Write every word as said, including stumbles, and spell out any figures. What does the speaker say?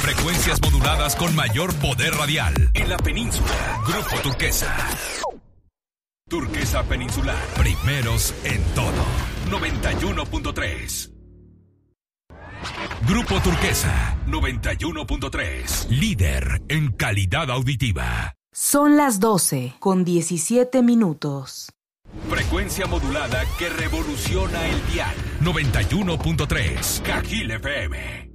Frecuencias moduladas con mayor poder radial. En la península, Grupo Turquesa. Turquesa Peninsular. Primeros en todo. noventa y uno punto tres. Grupo Turquesa. noventa y uno punto tres. Líder en calidad auditiva. Son las doce con diecisiete minutos. Frecuencia modulada que revoluciona el dial. noventa y uno punto tres. Cajil F M.